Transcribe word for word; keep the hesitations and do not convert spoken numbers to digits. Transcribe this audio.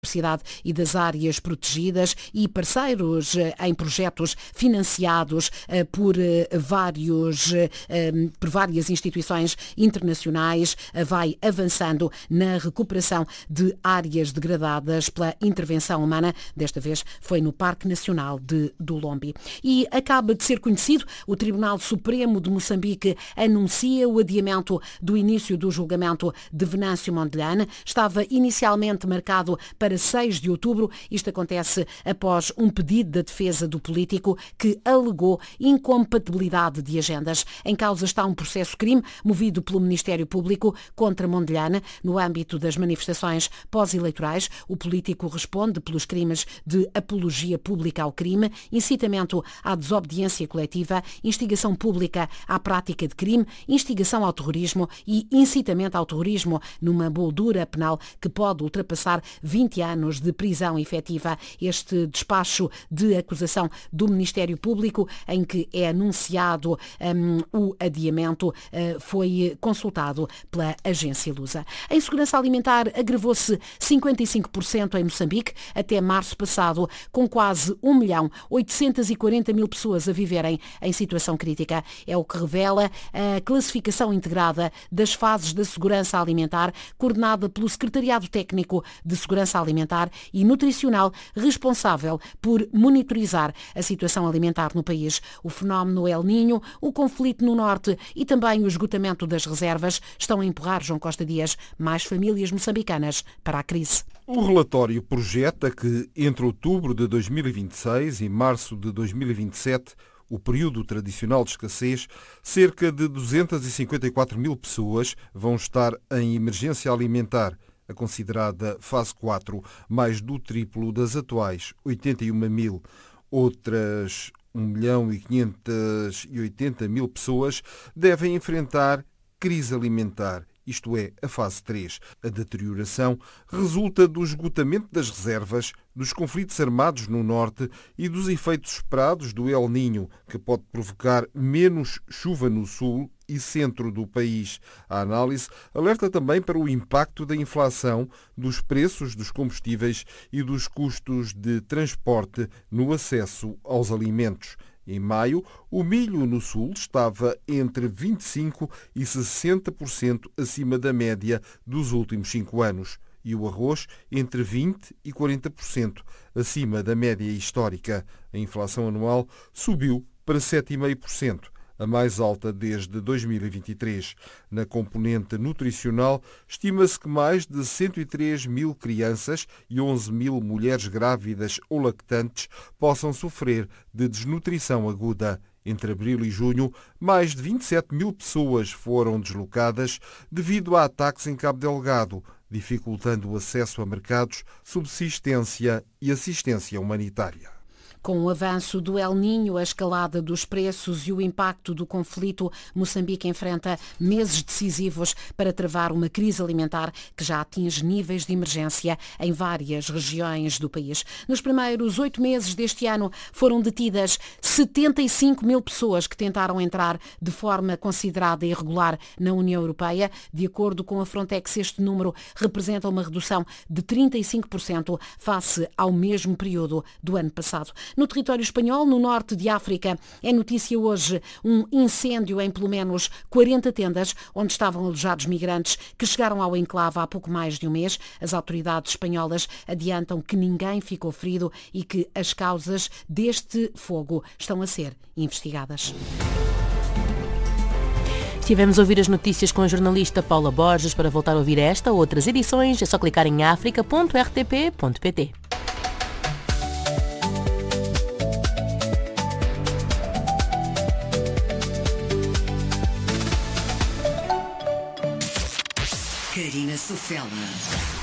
Universidade e das áreas protegidas e parceiros em projetos financiados por, vários, por várias instituições internacionais, vai avançando na recuperação de áreas degradadas pela intervenção humana. Desta vez foi no Parque Nacional de Dulombi. E acaba de ser conhecido, o Tribunal Supremo de Moçambique anuncia o adiamento do início do julgamento de Venâncio Mondlane. Estava inicialmente marcado para seis de outubro. Isto acontece após um pedido da defesa do político que alegou incompatibilidade de agendas. Em causa está um processo-crime movido pelo Ministério Público contra Mondlane no âmbito das manifestações pós-eleitorais. O político responde pelos crimes de apologia pública ao crime, incitamento à desobediência coletiva, instigação pública à prática de crime, instigação ao terrorismo e incitamento ao terrorismo numa moldura penal que pode ultrapassar vinte anos de prisão efetiva. Este despacho de acusação do Ministério Público, em que é anunciado um, o adiamento, uh, foi consultado pela agência Lusa. A insegurança alimentar agravou-se cinquenta e cinco por cento em Moçambique até março passado, com quase um milhão oitocentos e quarenta mil pessoas a viverem em situação crítica. É o que revela a classificação integrada das fases da segurança alimentar, coordenada pelo Secretariado Técnico de Segurança Alimentar e Nutricional, responsável por monitorizar a situação alimentar no país. O fenómeno El Niño, o conflito no norte e também o esgotamento das reservas estão a empurrar, João Costa Dias, mais famílias moçambicanas para a crise. O relatório projeta que entre outubro de dois mil e vinte e seis e março de dois mil e vinte e sete, o período tradicional de escassez, cerca de duzentas e cinquenta e quatro mil pessoas vão estar em emergência alimentar, a considerada fase quatro, mais do triplo das atuais oitenta e uma mil. Outras um milhão e quinhentos e oitenta mil pessoas devem enfrentar crise alimentar, isto é, a fase três. A deterioração resulta do esgotamento das reservas, dos conflitos armados no norte e dos efeitos esperados do El Niño, que pode provocar menos chuva no sul e centro do país. A análise alerta também para o impacto da inflação, dos preços dos combustíveis e dos custos de transporte no acesso aos alimentos. Em maio, o milho no sul estava entre vinte e cinco por cento e sessenta por cento acima da média dos últimos cinco anos e o arroz entre vinte por cento e quarenta por cento acima da média histórica. A inflação anual subiu para sete vírgula cinco por cento, a mais alta desde dois mil e vinte e três. Na componente nutricional, estima-se que mais de cento e três mil crianças e onze mil mulheres grávidas ou lactantes possam sofrer de desnutrição aguda. Entre abril e junho, mais de vinte e sete mil pessoas foram deslocadas devido a ataques em Cabo Delgado, dificultando o acesso a mercados, subsistência e assistência humanitária. Com o avanço do El Niño, a escalada dos preços e o impacto do conflito, Moçambique enfrenta meses decisivos para travar uma crise alimentar que já atinge níveis de emergência em várias regiões do país. Nos primeiros oito meses deste ano foram detidas setenta e cinco mil pessoas que tentaram entrar de forma considerada irregular na União Europeia. De acordo com a Frontex, este número representa uma redução de trinta e cinco por cento face ao mesmo período do ano passado. No território espanhol, no norte de África, é notícia hoje um incêndio em pelo menos quarenta tendas onde estavam alojados migrantes que chegaram ao enclave há pouco mais de um mês. As autoridades espanholas adiantam que ninguém ficou ferido e que as causas deste fogo estão a ser investigadas. Estivemos a ouvir as notícias com a jornalista Paula Borges. Para voltar a ouvir esta ou outras edições é só clicar em africa ponto r t p ponto p t. Karina Sofela.